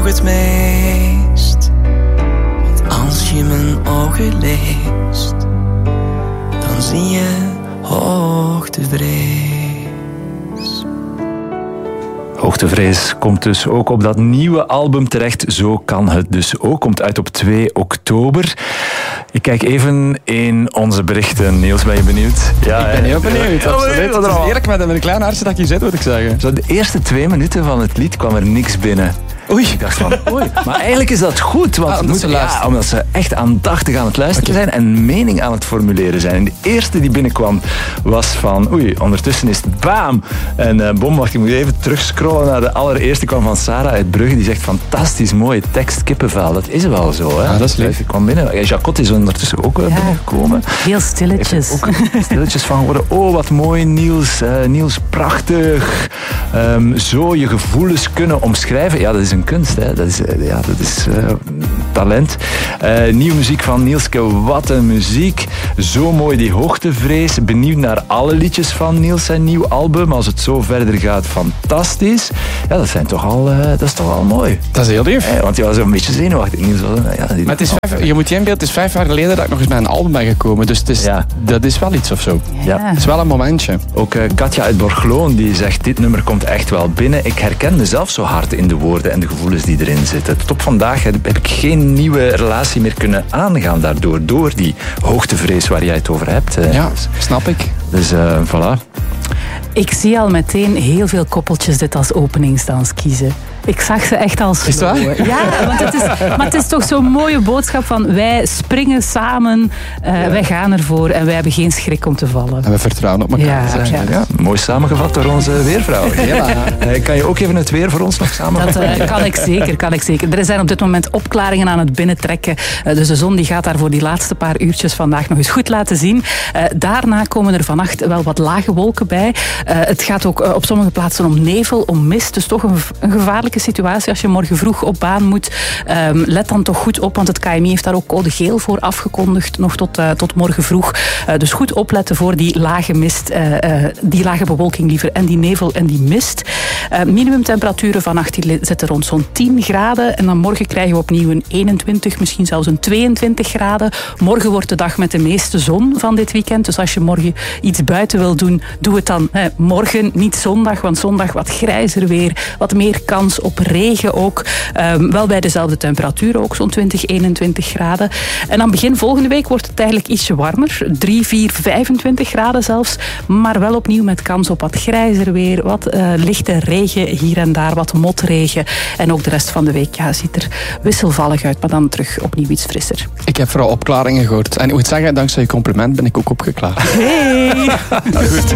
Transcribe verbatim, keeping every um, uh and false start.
het meest. Want als je mijn ogen leest, dan zie je hoogtevrees. Hoogtevrees komt dus ook op dat nieuwe album terecht. Zo kan het dus ook. Komt uit op twee oktober. Ik kijk even in onze berichten. Niels, ben je benieuwd? Ja, ik ben heel benieuwd. Ja, absoluut. Het is eerlijk met een klein hartje dat ik hier zit, moet ik zeggen. Zo, de eerste twee minuten van het lied kwam er niks binnen. Oei. Ik dacht van, oei. Maar eigenlijk is dat goed. Want ah, omdat, ze ja, omdat ze echt aandachtig aan het luisteren okay. zijn en mening aan het formuleren zijn. En de eerste die binnenkwam was van, oei, ondertussen is het baam. En uh, bom, wacht, ik moet even terugscrollen naar de allereerste. kwam van Sarah uit Brugge. Die zegt, fantastisch mooie tekst, kippenvel. Dat is wel zo, hè. Ah, dat is leuk. Ik kwam binnen. Ja, Jacot is ondertussen ook uh, ja. binnengekomen. Heel stilletjes. Ook stilletjes van geworden. Oh, wat mooi, Niels. Uh, Niels, prachtig. Um, zo je gevoelens kunnen omschrijven. Ja, dat is een kunst, hè. Dat is, uh, ja, dat is uh, talent. Uh, nieuwe muziek van Nielske. Wat een muziek. Zo mooi, die hoogtevrees. Benieuwd naar alle liedjes van Niels, zijn nieuw album. Als het zo verder gaat, fantastisch. Ja, dat, zijn toch al, uh, dat is toch al mooi. Dat is heel lief. Ja, want je was een beetje zenuwachtig. Niels was, ja, die maar het is vijf, je moet je inbeelden, het is vijf jaar geleden dat ik nog eens bij een album ben gekomen. Dus het is, ja. dat is wel iets of zo. Ja. Het is wel een momentje. Ook uh, Katja uit Borgloon die zegt, dit nummer komt echt wel binnen. Ik herken mezelf zo hard in de woorden en de gevoelens die erin zitten. Tot op vandaag heb ik geen nieuwe relatie meer kunnen aangaan daardoor. Door die hoogtevrees waar jij het over hebt. Uh, ja, snap ik. Dus uh, voilà. Ik zie al meteen heel veel koppeltjes dit als openingsdans kiezen. Ik zag ze echt als... Is het waar? Ja, want het is, maar het is toch zo'n mooie boodschap van wij springen samen, uh, ja. wij gaan ervoor en wij hebben geen schrik om te vallen. En we vertrouwen op elkaar. Ja, ja. Ja, mooi samengevat door onze weervrouw. Ja. Uh, kan je ook even het weer voor ons nog samenvatten? Dat uh, kan ik zeker, kan ik zeker. Er zijn op dit moment opklaringen aan het binnentrekken. Uh, dus de zon die gaat daar voor die laatste paar uurtjes vandaag nog eens goed laten zien. Uh, daarna komen er vannacht wel wat lage wolken bij. Uh, het gaat ook uh, op sommige plaatsen om nevel, om mist. Dus toch een, een gevaarlijke situatie als je morgen vroeg op baan moet. Um, let dan toch goed op, want het K M I heeft daar ook code geel voor afgekondigd, nog tot, uh, tot morgen vroeg. Uh, dus goed opletten voor die lage mist, uh, uh, die lage bewolking liever, en die nevel en die mist. Uh, minimumtemperaturen vannacht die zitten rond zo'n tien graden en dan morgen krijgen we opnieuw een eenentwintig, misschien zelfs een tweeëntwintig graden. Morgen wordt de dag met de meeste zon van dit weekend, dus als je morgen iets buiten wil doen, doe het dan hè, morgen, niet zondag, want zondag wat grijzer weer, wat meer kans op regen ook. Um, wel bij dezelfde temperatuur ook, zo'n twintig, eenentwintig graden. En dan begin volgende week wordt het eigenlijk ietsje warmer. drie, vier, vijfentwintig graden zelfs. Maar wel opnieuw met kans op wat grijzer weer, wat uh, lichte regen hier en daar, wat motregen. En ook de rest van de week ja, ziet er wisselvallig uit, maar dan terug opnieuw iets frisser. Ik heb vooral opklaringen gehoord. En ik moet zeggen, dankzij je compliment ben ik ook opgeklaard. Hey! Goed.